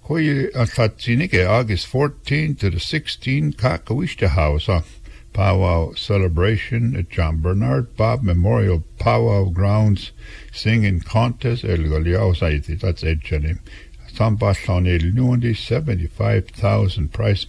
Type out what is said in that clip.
Koi Tatsinike, August 14 to the 16th, Kakawishta House, powwow celebration at John Bernard Bob Memorial Powwow Grounds, singing contest, El Goliao Saiti, that's Edjanim. Sambashon El Nundi, 75,000 prize